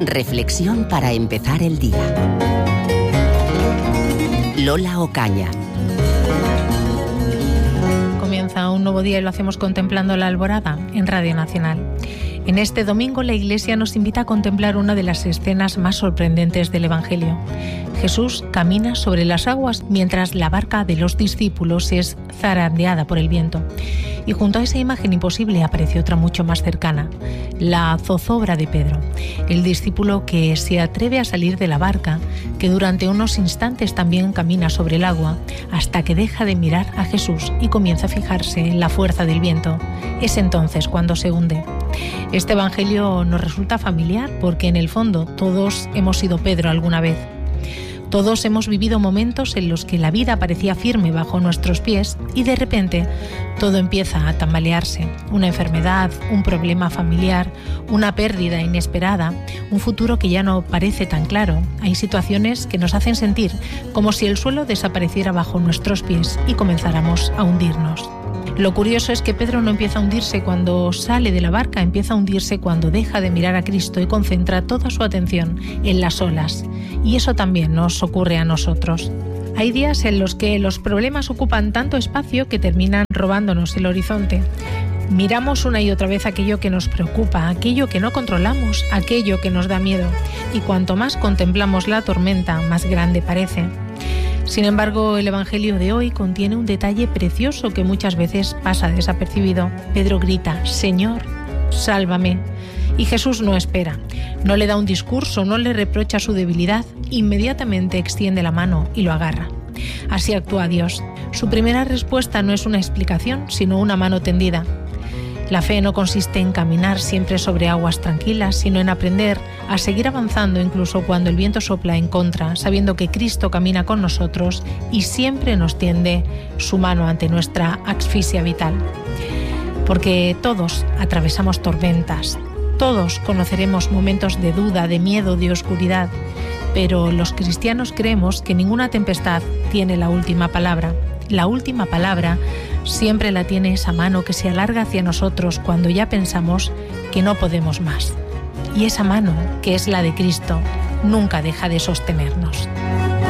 Reflexión para empezar el día. Lola Ocaña. Comienza un nuevo día y lo hacemos contemplando la alborada en Radio Nacional. En este domingo la Iglesia nos invita a contemplar una de las escenas más sorprendentes del Evangelio. Jesús camina sobre las aguas mientras la barca de los discípulos es zarandeada por el viento. Y junto a esa imagen imposible aparece otra mucho más cercana, la zozobra de Pedro, el discípulo que se atreve a salir de la barca, que durante unos instantes también camina sobre el agua, hasta que deja de mirar a Jesús y comienza a fijarse en la fuerza del viento. Es entonces cuando se hunde. Este Evangelio nos resulta familiar porque en el fondo todos hemos sido Pedro alguna vez. Todos hemos vivido momentos en los que la vida parecía firme bajo nuestros pies y de repente todo empieza a tambalearse. Una enfermedad, un problema familiar, una pérdida inesperada, un futuro que ya no parece tan claro. Hay situaciones que nos hacen sentir como si el suelo desapareciera bajo nuestros pies y comenzáramos a hundirnos. Lo curioso es que Pedro no empieza a hundirse cuando sale de la barca, empieza a hundirse cuando deja de mirar a Cristo y concentra toda su atención en las olas. Y eso también nos ocurre a nosotros. Hay días en los que los problemas ocupan tanto espacio que terminan robándonos el horizonte. Miramos una y otra vez aquello que nos preocupa, aquello que no controlamos, aquello que nos da miedo. Y cuanto más contemplamos la tormenta, más grande parece. Sin embargo, el Evangelio de hoy contiene un detalle precioso que muchas veces pasa desapercibido. Pedro grita: «Señor, sálvame». Y Jesús no espera, no le da un discurso, no le reprocha su debilidad, inmediatamente extiende la mano y lo agarra. Así actúa Dios. Su primera respuesta no es una explicación, sino una mano tendida. La fe no consiste en caminar siempre sobre aguas tranquilas, sino en aprender a seguir avanzando incluso cuando el viento sopla en contra, sabiendo que Cristo camina con nosotros y siempre nos tiende su mano ante nuestra asfixia vital. Porque todos atravesamos tormentas, todos conoceremos momentos de duda, de miedo, de oscuridad, pero los cristianos creemos que ninguna tempestad tiene la última palabra. La última palabra siempre la tiene esa mano que se alarga hacia nosotros cuando ya pensamos que no podemos más. Y esa mano, que es la de Cristo, nunca deja de sostenernos.